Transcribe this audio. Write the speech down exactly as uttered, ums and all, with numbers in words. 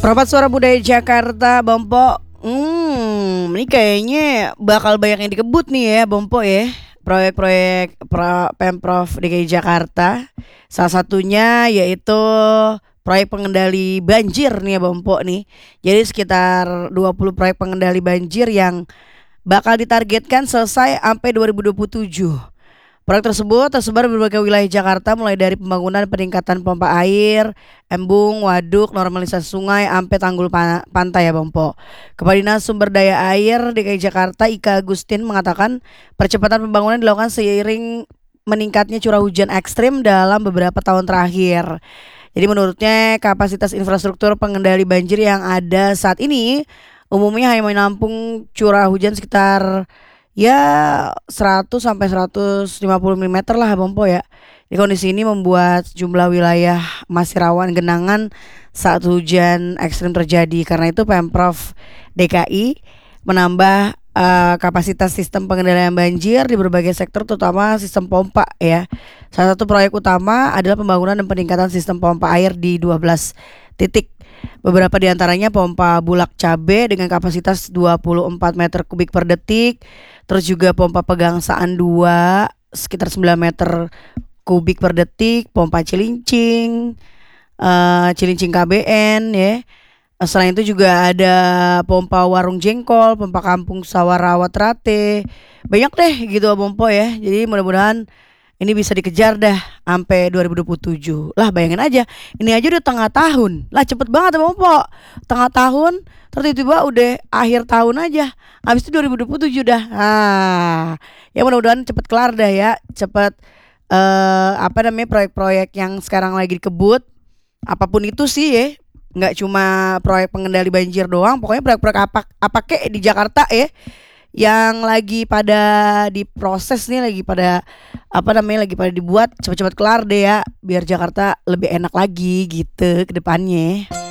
Perempat Suara Budaya Jakarta, Bompo. Hmm, ini kayaknya bakal banyak yang dikebut nih ya, Bompo ya. Proyek-proyek pro- Pemprov D K I Jakarta. Salah satunya yaitu proyek pengendali banjir nih ya, Bompo nih. Jadi sekitar dua puluh proyek pengendali banjir yang bakal ditargetkan selesai sampai dua ribu dua puluh tujuh. Proyek tersebut tersebar di berbagai wilayah Jakarta, mulai dari pembangunan peningkatan pompa air, embung, waduk, normalisasi sungai, sampai tanggul pa- pantai ya Bompo. Kepala Dinas Sumber Daya Air D K I Jakarta Ika Agustin mengatakan percepatan pembangunan dilakukan seiring meningkatnya curah hujan ekstrim dalam beberapa tahun terakhir. Jadi menurutnya kapasitas infrastruktur pengendali banjir yang ada saat ini umumnya hanya menampung curah hujan sekitar ya seratus sampai seratus lima puluh milimeter lah Bompo ya. Di kondisi ini membuat jumlah wilayah masih rawan genangan saat hujan ekstrim terjadi. Karena itu Pemprov D K I menambah uh, kapasitas sistem pengendalian banjir di berbagai sektor, terutama sistem pompa ya. Salah satu proyek utama adalah pembangunan dan peningkatan sistem pompa air di dua belas titik. Beberapa di antaranya pompa Bulak Cabe dengan kapasitas dua puluh empat meter kubik per detik. Terus juga pompa Pegangsaan dua sekitar sembilan meter kubik per detik. Pompa Cilincing, uh, Cilincing K B N ya. Selain itu juga ada pompa Warung Jengkol, pompa Kampung Sawah Rate. Banyak deh gitu Bompo ya. Jadi mudah-mudahan ini bisa dikejar dah sampai dua ribu dua puluh tujuh. Lah bayangin aja, ini aja udah tengah tahun. Lah cepet banget ya Bompo. Tengah tahun, terus tiba-tiba udah akhir tahun aja. Habis itu dua ribu dua puluh tujuh dah. Ah, ya mudah-mudahan cepet kelar dah ya. Cepet eh, apa namanya proyek-proyek yang sekarang lagi dikebut. Apapun itu sih ya. Nggak cuma proyek pengendali banjir doang, pokoknya proyek-proyek apa apa kek di Jakarta ya yang lagi pada diproses nih, lagi pada apa namanya lagi pada dibuat, cepet-cepet kelar deh ya biar Jakarta lebih enak lagi gitu ke depannya.